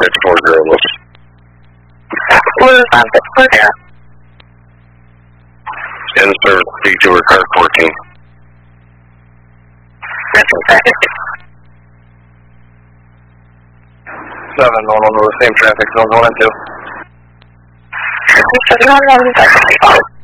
regardless. What is on 640? In service detour car 14. Second. 7 normal to the same traffic zone 1 and 2. 7 1 second.